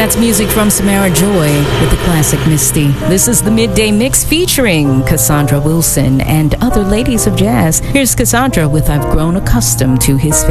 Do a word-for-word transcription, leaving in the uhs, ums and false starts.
That's music from Samara Joy with the classic Misty. This is the Midday Mix featuring Cassandra Wilson and other ladies of jazz. Here's Cassandra with I've Grown Accustomed to His Face.